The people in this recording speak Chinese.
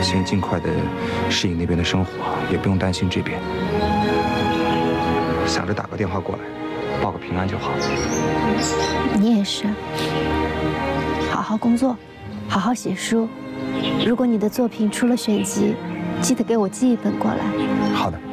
先尽快的适应那边的生活，也不用担心这边。想着打个电话过来，报个平安就好。 你也是，好好工作，好好写书。如果你的作品出了选集，记得给我寄一本过来。 好的。